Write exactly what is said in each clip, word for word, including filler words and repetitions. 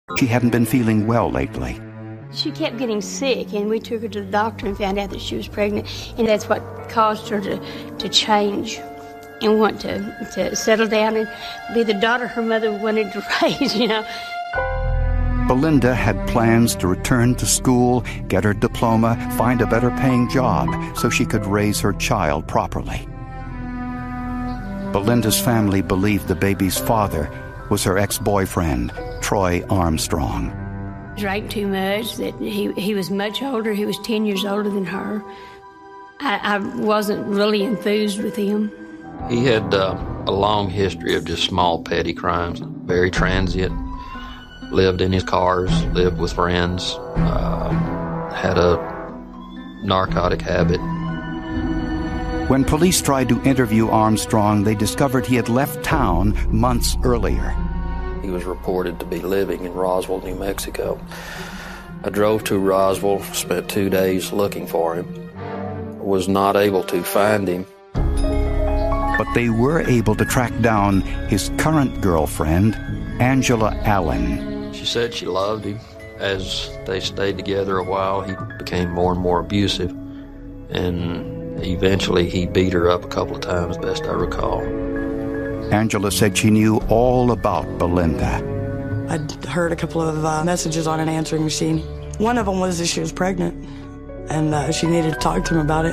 She hadn't been feeling well lately. She kept getting sick, and we took her to the doctor and found out that she was pregnant, and that's what caused her to, to change and want to, to settle down and be the daughter her mother wanted to raise, you know. Belinda had plans to return to school, get her diploma, find a better-paying job so she could raise her child properly. Belinda's family believed the baby's father was her ex-boyfriend, Troy Armstrong. He drank too much, that he, he was much older. He was ten years older than her. I, I wasn't really enthused with him. He had uh, a long history of just small petty crimes, very transient, lived in his cars, lived with friends, uh, had a narcotic habit. When police tried to interview Armstrong, they discovered he had left town months earlier. He was reported to be living in Roswell, New Mexico. I drove to Roswell, spent two days looking for him. Was not able to find him. But they were able to track down his current girlfriend, Angela Allen. She said she loved him. As they stayed together a while, he became more and more abusive. And eventually he beat her up a couple of times, best I recall. Angela said she knew all about Belinda. I'd heard a couple of uh, messages on an answering machine. One of them was that she was pregnant, and uh, she needed to talk to him about it.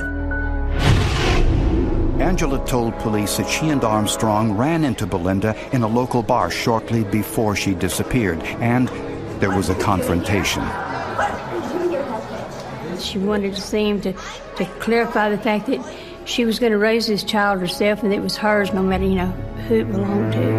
Angela told police that she and Armstrong ran into Belinda in a local bar shortly before she disappeared, and there was a confrontation. She wanted to see him to, to clarify the fact that she was going to raise this child herself and it was hers no matter, you know, who it belonged to.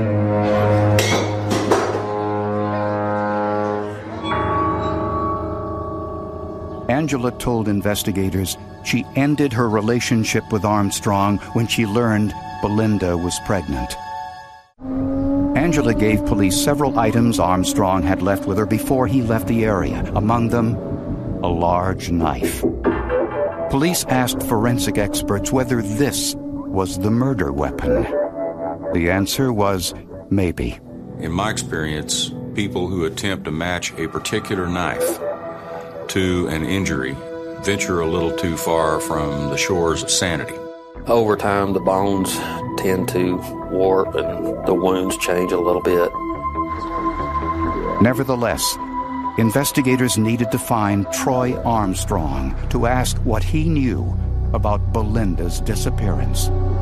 Angela told investigators she ended her relationship with Armstrong when she learned Belinda was pregnant. Angela gave police several items Armstrong had left with her before he left the area, among them a large knife. Police asked forensic experts whether this was the murder weapon. The answer was maybe. In my experience, people who attempt to match a particular knife to an injury venture a little too far from the shores of sanity. Over time, the bones tend to warp and the wounds change a little bit. Nevertheless, investigators needed to find Troy Armstrong to ask what he knew about Belinda's disappearance.